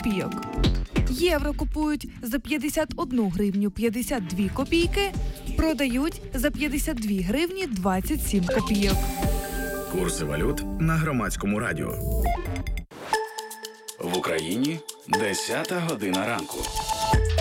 копійок. Євро купують за 51 гривню 52 копійки, продають за 52 гривні 27 копійок. Курси валют на Громадському радіо. В Україні 10 година ранку.